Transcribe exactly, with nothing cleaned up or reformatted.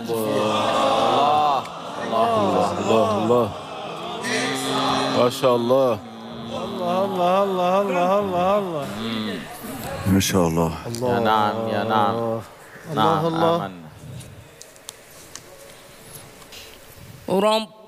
الله الله الله الله ما شاء الله. الله الله الله الله الله الله ما شاء الله. يا نعم يا نعم. نعم الله الله آمنا. ورب